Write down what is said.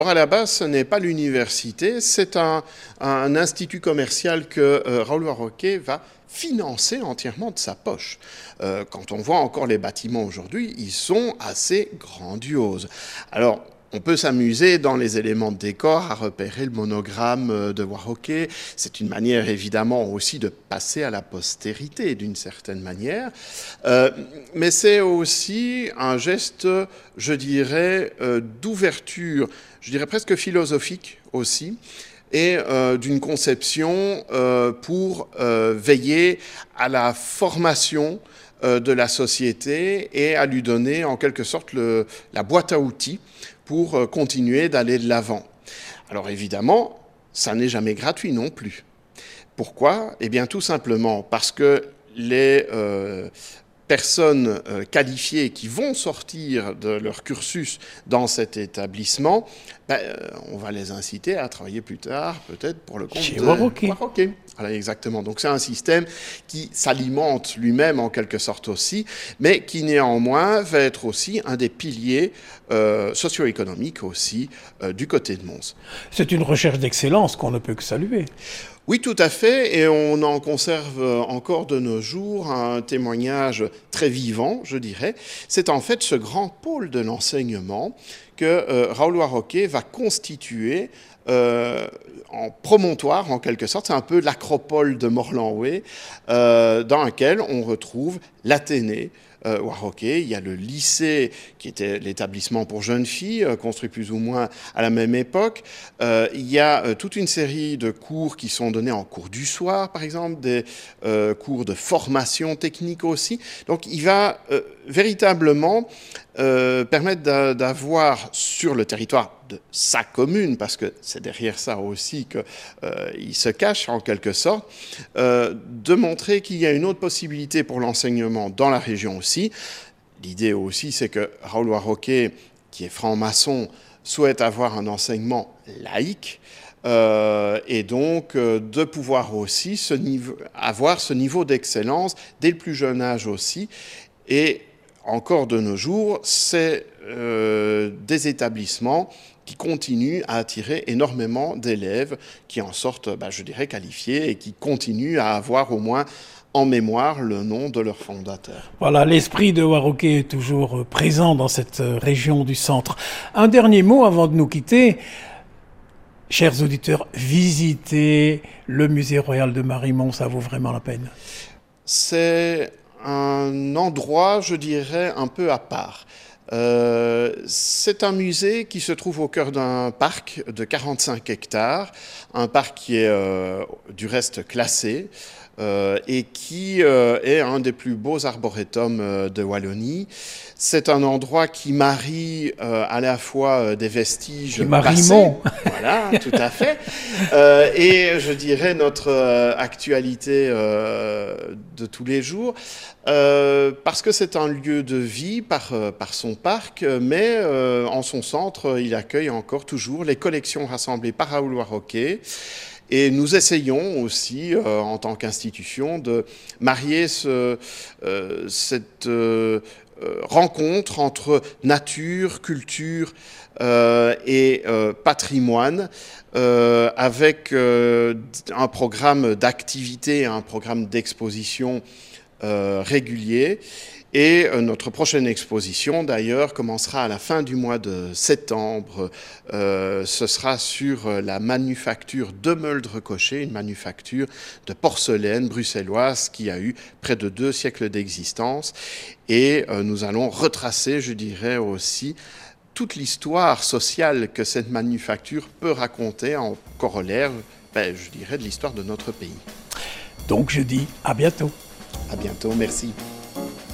À la base, ce n'est pas l'université, c'est un institut commercial que Raoul Warroquet va financer entièrement de sa poche. Quand on voit encore les bâtiments aujourd'hui, ils sont assez grandioses. Alors, on peut s'amuser dans les éléments de décor à repérer le monogramme de Warroquet. C'est une manière évidemment aussi de passer à la postérité d'une certaine manière. Mais c'est aussi un geste, je dirais, d'ouverture, je dirais presque philosophique aussi, et d'une conception pour veiller à la formation de la société et à lui donner en quelque sorte la boîte à outils pour continuer d'aller de l'avant. Alors évidemment, ça n'est jamais gratuit non plus. Pourquoi ? Eh bien tout simplement parce que les personnes qualifiées qui vont sortir de leur cursus dans cet établissement, on va les inciter à travailler plus tard, peut-être pour le compte de Warroquet. Voilà, exactement. Donc c'est un système qui s'alimente lui-même en quelque sorte aussi, mais qui néanmoins va être aussi un des piliers socio-économiques aussi du côté de Mons. C'est une recherche d'excellence qu'on ne peut que saluer. Oui, tout à fait, et on en conserve encore de nos jours un témoignage très vivant, je dirais. C'est en fait ce grand pôle de l'enseignement que Raoul Warroquet va constituer en promontoire, en quelque sorte. C'est un peu l'acropole de Morlanway, dans laquelle on retrouve l'Athénée, Warroquet. Il y a le lycée qui était l'établissement pour jeunes filles, construit plus ou moins à la même époque. Il y a toute une série de cours qui sont donnés en cours du soir, par exemple, des cours de formation technique aussi. Donc il va véritablement permettre d'avoir sur le territoire de sa commune, parce que c'est derrière ça aussi qu'il se cache en quelque sorte, de montrer qu'il y a une autre possibilité pour l'enseignement dans la région aussi. L'idée aussi, c'est que Raoul Warroquet, qui est franc-maçon, souhaite avoir un enseignement laïque, et donc de pouvoir aussi avoir ce niveau d'excellence dès le plus jeune âge aussi. Et encore de nos jours, c'est des établissements qui continuent à attirer énormément d'élèves qui en sortent, je dirais, qualifiés et qui continuent à avoir au moins en mémoire le nom de leur fondateur. Voilà, l'esprit de Warroquet est toujours présent dans cette région du centre. Un dernier mot avant de nous quitter. Chers auditeurs, visitez le musée royal de Marimont, ça vaut vraiment la peine. C'est un endroit, je dirais, un peu à part. C'est un musée qui se trouve au cœur d'un parc de 45 hectares, un parc qui est du reste classé et qui est un des plus beaux arboretums de Wallonie. C'est un endroit qui marie à la fois des vestiges Marimont. Voilà, tout à fait. Et je dirais notre actualité de tous les jours. Parce que c'est un lieu de vie par son parc, mais en son centre, il accueille encore toujours les collections rassemblées par Raoul Warroquet. Et nous essayons aussi, en tant qu'institution, de marier cette rencontre entre nature, culture et patrimoine, avec un programme d'activité, un programme d'exposition régulier. Et notre prochaine exposition, d'ailleurs, commencera à la fin du mois de septembre. Ce sera sur la manufacture de Meuldre-Cochet, une manufacture de porcelaine bruxelloise qui a eu près de 2 siècles d'existence. Et nous allons retracer, je dirais aussi, toute l'histoire sociale que cette manufacture peut raconter en corollaire, je dirais, de l'histoire de notre pays. Donc je dis à bientôt. À bientôt, merci.